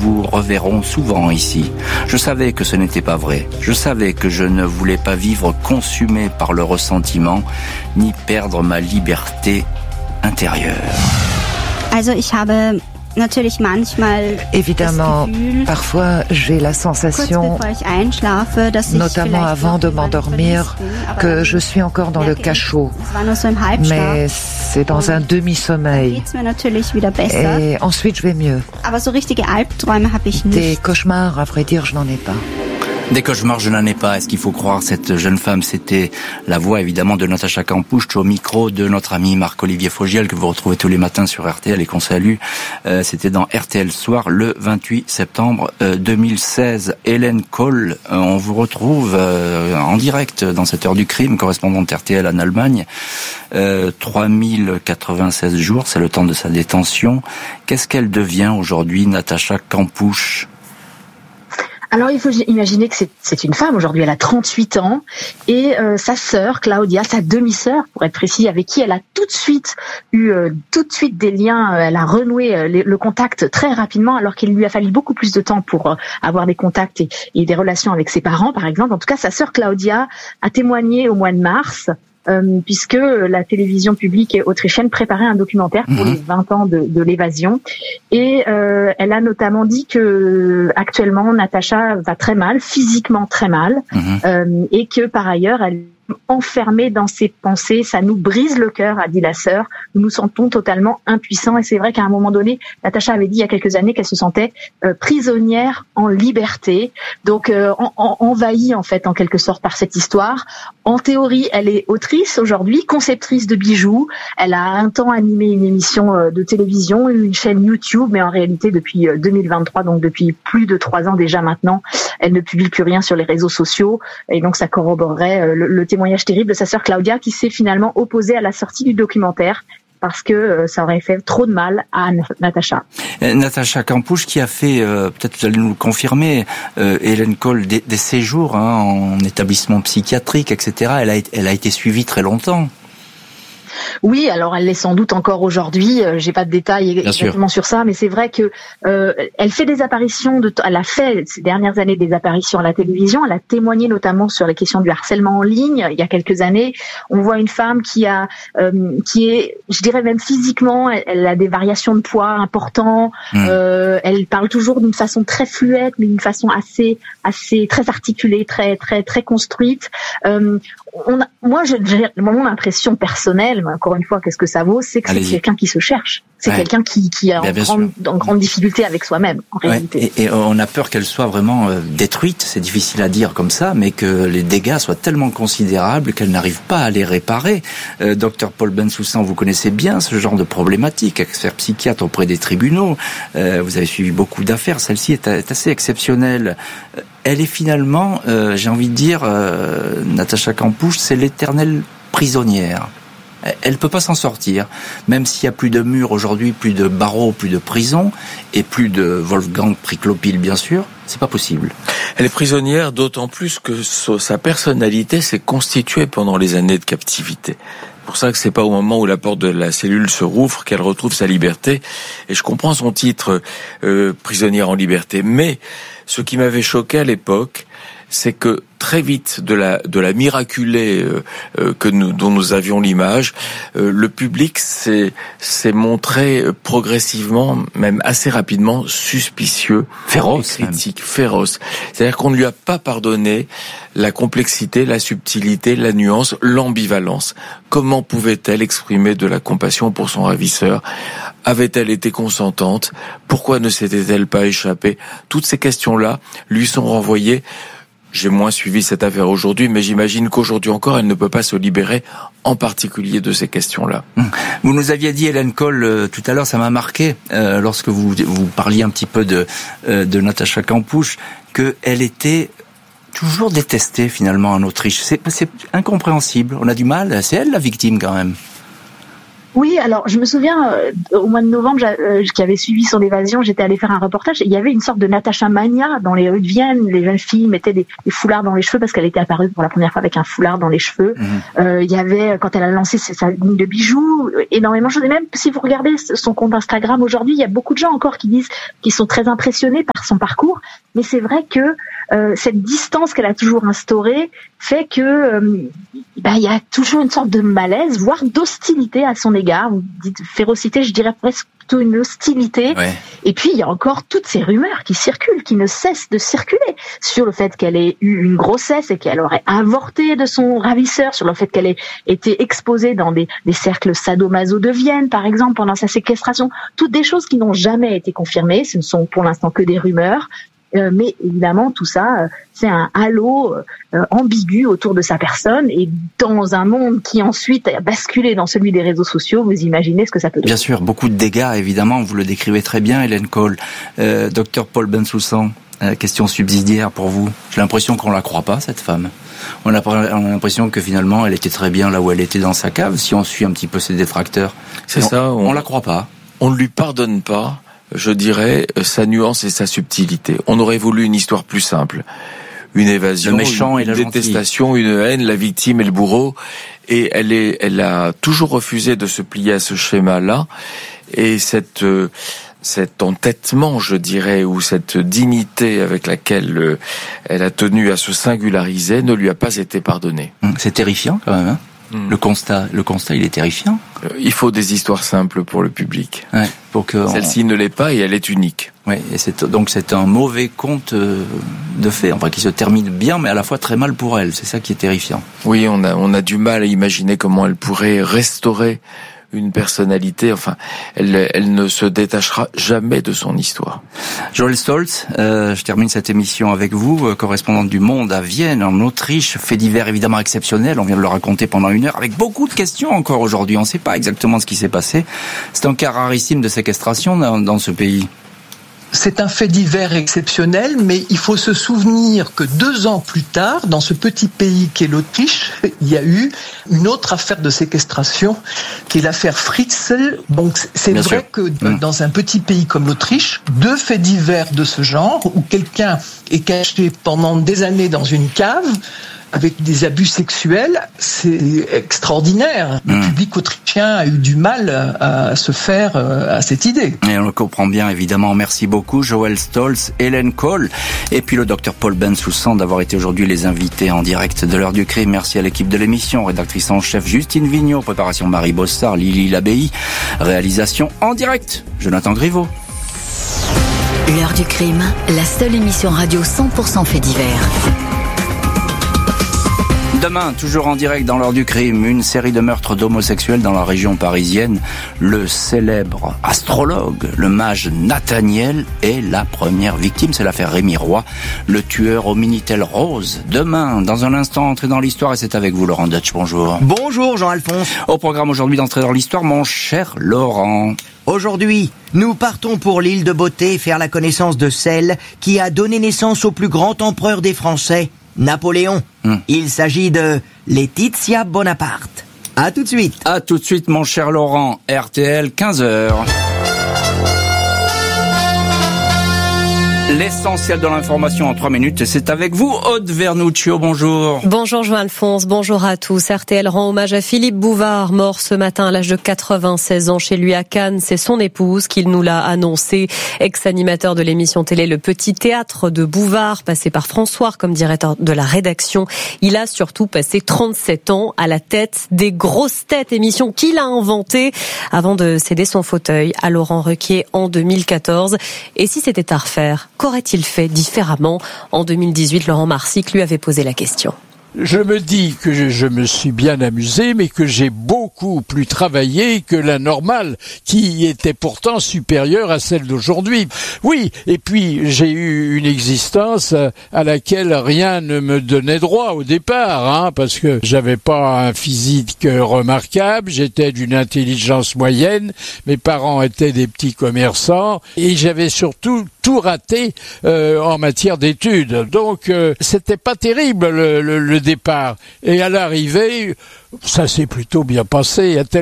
vous reverrons souvent ici. Je savais que ce n'était pas vrai. Je savais que je ne voulais pas vivre consumé par le ressentiment, ni perdre ma liberté intérieure. Also ich habe natürlich manchmal Évidemment, parfois j'ai la sensation, notamment avant de m'endormir, que je suis encore dans le cachot. Mais c'est dans un demi-sommeil. Et ensuite je vais mieux. Des cauchemars, à vrai dire, je n'en ai pas. Des cauchemars, je n'en ai pas. Est-ce qu'il faut croire cette jeune femme? C'était la voix, évidemment, de Natacha Kampusch au micro de notre ami Marc-Olivier Fogiel, que vous retrouvez tous les matins sur RTL et qu'on salue. C'était dans RTL Soir, le 28 septembre 2016. Hélène Kohl, on vous retrouve en direct dans cette heure du crime, correspondante RTL en Allemagne. 3096 jours, c'est le temps de sa détention. Qu'est-ce qu'elle devient aujourd'hui, Natacha Kampusch? Alors, il faut imaginer que c'est une femme aujourd'hui, elle a 38 ans, et sa sœur, Claudia, sa demi-sœur, pour être précis, avec qui elle a tout de suite eu des liens, elle a renoué le contact très rapidement, alors qu'il lui a fallu beaucoup plus de temps pour avoir des contacts et des relations avec ses parents, par exemple. En tout cas, sa sœur Claudia a témoigné au mois de mars, puisque la télévision publique autrichienne préparait un documentaire pour les 20 ans de l'évasion, et elle a notamment dit que actuellement Natacha va très mal, physiquement très mal, et que par ailleurs elle est enfermée dans ses pensées, ça nous brise le cœur, a dit la sœur, nous nous sentons totalement impuissants. Et c'est vrai qu'à un moment donné, Natacha avait dit il y a quelques années qu'elle se sentait prisonnière en liberté, donc envahie en fait en quelque sorte par cette histoire. En théorie, elle est autrice aujourd'hui, conceptrice de bijoux, elle a un temps animé une émission de télévision, une chaîne YouTube, mais en réalité depuis 2023, donc depuis plus de 3 ans déjà maintenant, elle ne publie plus rien sur les réseaux sociaux, et donc ça corroborerait le témoignage terrible de sa sœur Claudia, qui s'est finalement opposée à la sortie du documentaire parce que ça aurait fait trop de mal à Natacha. Natacha Kampusch qui a fait, peut-être vous allez nous le confirmer, Hélène Kohl, des séjours en établissement psychiatrique, etc. Elle a été suivie très longtemps. Oui, alors elle l'est sans doute encore aujourd'hui. J'ai pas de détails exactement sur ça, mais c'est vrai que elle fait des apparitions. Elle a fait ces dernières années des apparitions à la télévision. Elle a témoigné notamment sur les questions du harcèlement en ligne. Il y a quelques années, on voit une femme qui est, je dirais même physiquement, elle a des variations de poids importantes. Elle parle toujours d'une façon très fluette, mais d'une façon assez très articulée, très construite. Mon impression personnelle, encore une fois, qu'est-ce que ça vaut, c'est que c'est quelqu'un qui se cherche. C'est quelqu'un qui est en grande difficulté avec soi-même, en réalité. Et on a peur qu'elle soit vraiment détruite, c'est difficile à dire comme ça, mais que les dégâts soient tellement considérables qu'elle n'arrive pas à les réparer. Docteur Paul Bensoussan, vous connaissez bien ce genre de problématique, expert psychiatre auprès des tribunaux. Vous avez suivi beaucoup d'affaires, celle-ci est assez exceptionnelle. Elle est finalement, j'ai envie de dire, Natacha Kampusch, c'est l'éternelle prisonnière. Elle peut pas s'en sortir, même s'il y a plus de murs aujourd'hui, plus de barreaux, plus de prisons, et plus de Wolfgang Priklopil, bien sûr, c'est pas possible. Elle est prisonnière d'autant plus que sa personnalité s'est constituée pendant les années de captivité. C'est pour ça que c'est pas au moment où la porte de la cellule se rouvre qu'elle retrouve sa liberté. Et je comprends son titre, prisonnière en liberté. Mais ce qui m'avait choqué à l'époque, c'est que très vite de la miraculée dont nous avions l'image, le public s'est montré progressivement, même assez rapidement, suspicieux, féroce, critique, féroce. C'est-à-dire qu'on ne lui a pas pardonné la complexité, la subtilité, la nuance, l'ambivalence. Comment pouvait-elle exprimer de la compassion pour son ravisseur? Avait-elle été consentante? Pourquoi ne s'était-elle pas échappée? Toutes ces questions-là lui sont renvoyées. J'ai moins suivi cette affaire aujourd'hui, mais j'imagine qu'aujourd'hui encore, elle ne peut pas se libérer, en particulier de ces questions-là. Vous nous aviez dit, Hélène Kohl, tout à l'heure, ça m'a marqué, lorsque vous parliez un petit peu de Natacha Kampusch, qu'elle était toujours détestée, finalement, en Autriche. C'est incompréhensible. On a du mal. C'est elle, la victime, quand même. Oui, alors je me souviens au mois de novembre, qui avait suivi son évasion, j'étais allée faire un reportage et il y avait une sorte de Natasha Mania dans les rues de Vienne. Les jeunes filles mettaient des foulards dans les cheveux parce qu'elle était apparue pour la première fois avec un foulard dans les cheveux. Il y avait, quand elle a lancé sa ligne de bijoux, énormément de choses. Et même si vous regardez son compte Instagram aujourd'hui, il y a beaucoup de gens encore qui disent qu'ils sont très impressionnés par son parcours. Mais c'est vrai que cette distance qu'elle a toujours instaurée fait que il y a toujours une sorte de malaise, voire d'hostilité à son égard. Vous dites férocité, je dirais presque plutôt une hostilité. Ouais. Et puis il y a encore toutes ces rumeurs qui circulent, qui ne cessent de circuler, sur le fait qu'elle ait eu une grossesse et qu'elle aurait avorté de son ravisseur, sur le fait qu'elle ait été exposée dans des cercles sadomaso de Vienne, par exemple, pendant sa séquestration. Toutes des choses qui n'ont jamais été confirmées. Ce ne sont pour l'instant que des rumeurs. Mais évidemment, tout ça, c'est un halo ambigu autour de sa personne. Et dans un monde qui ensuite a basculé dans celui des réseaux sociaux, vous imaginez ce que ça peut donner. Bien sûr, beaucoup de dégâts, évidemment. Vous le décrivez très bien, Hélène Cole. Docteur Paul Bensoussan, question subsidiaire pour vous. J'ai l'impression qu'on la croit pas, cette femme. On a l'impression que finalement, elle était très bien là où elle était dans sa cave, si on suit un petit peu ses détracteurs. C'est ça. On la croit pas. On ne lui pardonne pas, je dirais, sa nuance et sa subtilité. On aurait voulu une histoire plus simple. Une évasion, une détestation, une haine, la victime et le bourreau. Et elle a toujours refusé de se plier à ce schéma-là. Et cet entêtement, je dirais, ou cette dignité avec laquelle elle a tenu à se singulariser ne lui a pas été pardonnée. C'est terrifiant quand même, hein. Le constat, il est terrifiant. Il faut des histoires simples pour le public. Ouais, pour que celle-ci ne l'est pas et elle est unique. Oui, et c'est un mauvais conte de fait, enfin qui se termine bien, mais à la fois très mal pour elle. C'est ça qui est terrifiant. Oui, on a du mal à imaginer comment elle pourrait restaurer une personnalité, enfin, elle ne se détachera jamais de son histoire. Joël Stolz, je termine cette émission avec vous, correspondante du Monde à Vienne, en Autriche, fait divers évidemment exceptionnel, on vient de le raconter pendant 1 heure, avec beaucoup de questions encore aujourd'hui, on ne sait pas exactement ce qui s'est passé. C'est un cas rarissime de séquestration dans ce pays. C'est un fait divers exceptionnel, mais il faut se souvenir que 2 ans plus tard, dans ce petit pays qu'est l'Autriche, il y a eu une autre affaire de séquestration, qui est l'affaire Fritzl. Donc c'est Bien vrai sûr. Que dans un petit pays comme l'Autriche, 2 faits divers de ce genre, où quelqu'un est caché pendant des années dans une cave, avec des abus sexuels, c'est extraordinaire. Le public autrichien a eu du mal à se faire à cette idée. Et on le comprend bien, évidemment. Merci beaucoup, Joël Stolz, Hélène Cole, et puis le docteur Paul Bensoussan d'avoir été aujourd'hui les invités en direct de l'heure du crime. Merci à l'équipe de l'émission, rédactrice en chef Justine Vignot, préparation Marie Bossard, Lily Labey, réalisation en direct, Jonathan Griveaux. L'heure du crime, la seule émission radio 100% fait divers. Demain, toujours en direct dans l'heure du crime, une série de meurtres d'homosexuels dans la région parisienne. Le célèbre astrologue, le mage Nathaniel, est la première victime. C'est l'affaire Rémi Roy, le tueur au Minitel rose. Demain, dans un instant, entrer dans l'histoire, et c'est avec vous, Laurent Deutsch. Bonjour. Bonjour, Jean-Alphonse. Au programme aujourd'hui d'entrer dans l'histoire, mon cher Laurent. Aujourd'hui, nous partons pour l'île de Beauté faire la connaissance de celle qui a donné naissance au plus grand empereur des Français, Napoléon. Il s'agit de Laetitia Bonaparte. À tout de suite. À tout de suite, mon cher Laurent. RTL, 15h. L'essentiel de l'information en 3 minutes, c'est avec vous, Aude Vernuccio, bonjour. Bonjour Jean-Alphonse, bonjour à tous. RTL rend hommage à Philippe Bouvard, mort ce matin à l'âge de 96 ans chez lui à Cannes. C'est son épouse qui nous l'a annoncé. Ex-animateur de l'émission télé Le Petit Théâtre de Bouvard, passé par François comme directeur de la rédaction. Il a surtout passé 37 ans à la tête des Grosses Têtes, émission qu'il a inventée avant de céder son fauteuil à Laurent Ruquier en 2014. Et si c'était à refaire, qu'aurait-il fait différemment ? En 2018, Laurent Marsic lui avait posé la question. Je me dis que je me suis bien amusé, mais que j'ai beaucoup plus travaillé que la normale, qui était pourtant supérieure à celle d'aujourd'hui. Oui, et puis j'ai eu une existence à laquelle rien ne me donnait droit au départ, parce que j'avais pas un physique remarquable, j'étais d'une intelligence moyenne, mes parents étaient des petits commerçants, et j'avais surtout tout raté en matière d'études. Donc c'était pas terrible le départ. Et à l'arrivée, ça s'est plutôt bien passé.